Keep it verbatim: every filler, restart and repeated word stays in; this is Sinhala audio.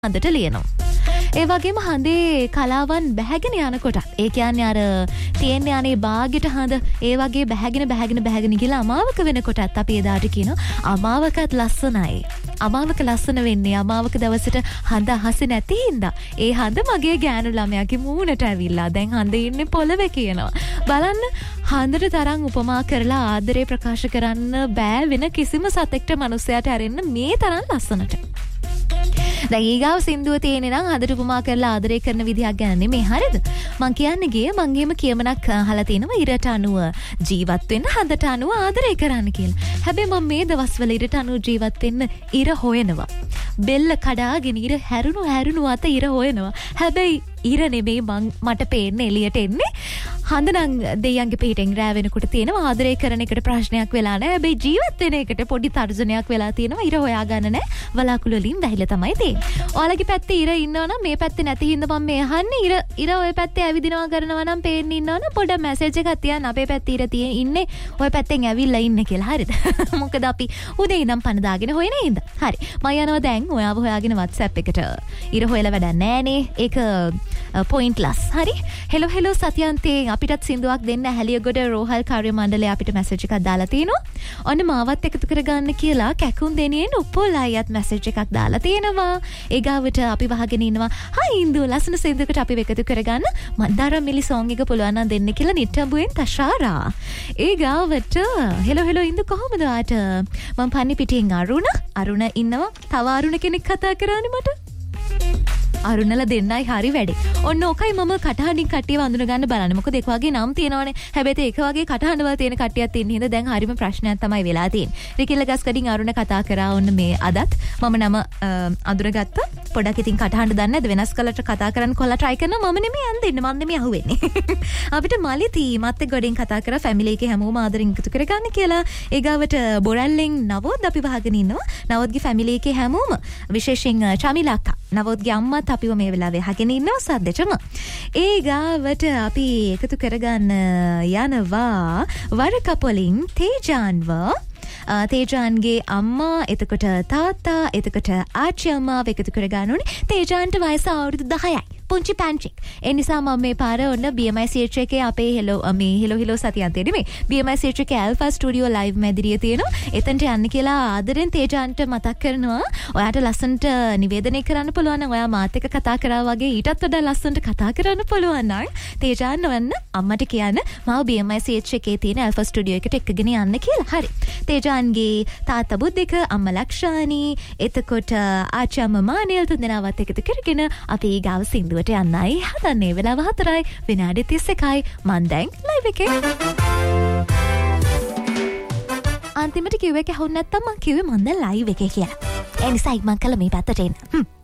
හඳට ලියනවා. ඒ වගේම හඳේ කලාවන් බැහැගෙන යනකොට ඒ කියන්නේ අර තියෙන්නේ අනේ බාගෙට හඳ ඒ වගේ බැහැගෙන බැහැගෙන බැහැගෙන ගිහලා අමාවක වෙනකොටත් අපි එදාට කියනවා අමාවකත් ලස්සනයි. අමාවක ලස්සන වෙන්නේ අමාවක දවසට හඳ අහසේ නැති හින්දා. ඒ හඳ මගේ ගෑනු ළමයාගේ මූණට ඇවිල්ලා දැන් හඳ ඉන්නේ පොළවේ කියනවා. බලන්න හඳට තරම් උපමා කරලා ආදරේ ප්‍රකාශ කරන්න බෑ වෙන කිසිම සතෙක්ට මිනිසයාට ඇරෙන්න මේ තරම් ලස්සනට. දැන් ඊගාව සින්දුව තියෙන්නේ නම් හදට උපමා කරලා ආදරය කරන විදිහක් ගැන නෙමෙයි හරිද? මං කියන්නේ ගියේ මං එහෙම කියමනක් අහලා තිනවා ඉරට අනුව ජීවත් වෙන්න හදට අනුව ආදරය කරන්න කියලා. හැබැයි මම මේ දවස්වල ඉරට අනුව ජීවත් වෙන්න ඉර හොයනවා. බෙල්ල කඩාගෙන ඉර හැරුණු හැරුණු අත ඉර හොයනවා. හැබැයි ඉර නෙමෙයි මං මට පේන්නේ එළියට එන්නේ. හඳ නම් දෙයියන්ගේ පිටින් රෑ වෙනකොට තියෙනවා ආදරය කරන එකට ප්‍රශ්නයක් වෙලා නැහැ. හැබැයි ජීවත් වෙන එකට පොඩි තර්ජනයක් වෙලා තියෙනවා. ඉර හොයාගන්න නැහැ. වලාකුළු වලින් වැහිලා තමයි තියෙන්නේ. ඔයාලගේ පැත්තේ ඉර ඉන්නවනම් මේ පැත්තේ නැති හින්දා මම මේ අහන්නේ ඉර ඉර ඔය පැත්තේ ඇවිදිනවා කරනවා නම් පේන්න ඉන්නවනම් පොඩ්ඩක් මැසේජ් එකක් තියන්න අපේ පැත්තේ ඉර තියෙන ඉන්නේ ඔය පැත්තෙන් ඇවිල්ලා ඉන්නේ කියලා. හරිද? මොකද අපි උදේ ඉඳන් පණ දාගෙන හොයන හින්දා. හරි. මම යනවා දැන් ඔයාව හොයාගෙන WhatsApp එකට. ඉර හොයලා වැඩක් නැහනේ. ඒක පොයින්ට්ලස්. හරි. හෙලෝ හෙලෝ සතියන්තේ අපිටත් සින්දුවක් දෙන්න හැලියගොඩ රෝහල් කාර්ය මණ්ඩලය අපිට මැසේජ් එකක් දාලා තිනවා. ඔන්න මාවත් එකතු කරගන්න කියලා කැකුන් දෙනියෙන් උප්පෝල් අයියත් මැසේජ් එකක් දාලා තියෙනවා. ඒ ගාවට අපි වහගෙන ඉන්නවා. හයි ඉන්දු ලස්සන සින්දුවකට අපි එකතු කරගන්න. මන්දාරම් මිලි සෝං එක පුළුවන් නම් දෙන්න කියලා නිට්ටඹුවෙන් තෂාරා. ඒ ගාවට හෙලෝ හෙලෝ ඉන්දු කොහොමද ආට? මම පන්නි පිටින් අරුණ අරුණ ඉන්නවා. තව අරුණ කෙනෙක් කතා කරානේ මට. අරුණලා දෙන්නයි හරි වැඩි. ඔන්න ඕකයි මම කටහඬින් කට්ටියව අඳුන ගන්න බලන්නේ. මොකද ඒක වගේ නම් තියෙනවනේ. හැබැයි ඒක වගේ කටහඬවල තියෙන කට්ටියක් ඉන්න හින්දා දැන් හරිම ප්‍රශ්නයක් තමයි වෙලා තියෙන්නේ. රිකිල්ල ගස්කඩින් අරුණ කතා කරා ඔන්න මේ අදත් මම නම අඳුරගත්තා. පොඩක් ඉතින් කටහඬ දන්නේ නැද්ද වෙනස් කලට කතා කරන්න කොල්ලා try කරනවා. මම නෙමෙයි අන් දෙන්න. මම නෙමෙයි අහුවෙන්නේ. අපිට මලිති මත් ගොඩෙන් කතා කරා ෆැමිලි එකේ හැමෝම ආදරෙන් එකතු කරගන්න කියලා. ඒ ගාවට බොරැල්ලෙන් නවෝත් අපි වහගෙන ඉන්නවා. නවෝත්ගේ ෆැමිලි එකේ හැමෝම විශේෂයෙන් චමිලා අක්කා නවෝත්ගේ අම්මා අපිව මේ වෙලාවේ අහගෙන ඉන්නවා සද්දෙටම. ඒ ගාවට අපි එකතු කරගන්න යනවා වරකපොලින් තේජාන්ව තේජාන්ගේ අම්මා එතකොට තාත්තා එතකොට ආච්චි අම්මාව එකතු කරගන්න ඕනේ. තේජාන්ට වයස අවුරුදු දහයයි. පුංචි පැන්චෙක්. ඒ නිසා මම මේ පාර ඔන්න B M I C H එකේ අපේ හෙලෝ මේ හෙලෝ හෙලෝ සතියන්තේ නෙමෙයි B M I C H එකේ ඇල්ෆා ස්ටුඩියෝ ලයිව් මැදිරිය තියෙනවා. එතනට යන්න කියලා ආදරෙන් තේජාන්ට මතක් කරනවා. ඔයාට ලස්සනට නිවේදනය කරන්න පුළුවන් නම් ඔයා මාත් එක්ක කතා කරා වගේ ඊටත් වඩා ලස්සනට කතා කරන්න පුළුවන් නම් තේජාන් වන්න අම්මට කියන්න මාව B M I C H එකේ තියෙන ඇල්ෆා ස්ටුඩියෝ එකට එක්කගෙන යන්න කියලා. හරි. තේජාන්ගේ තාත්තා බුද්ධික අම්මා ලක්ෂානි එතකොට ආච්චි අම්මා මානෙල් තුන්දෙනාවත් එකතු කරගෙන අපි ගාව සින්දුව යන්නයි හදන්නේ. වෙලාව හතරයි විනාඩි තිස් එකයි. මන් දැන් ලයිව් එකේ. අන්තිමට කිව්වේ කැහුන්නේ නැත්තම් මං කිව්වේ මන් දැන් ලයිව් එකේ කියලා. ඒ නිසා ඉක්මන් කළා මේ පැත්තට එන්න. හ්ම්.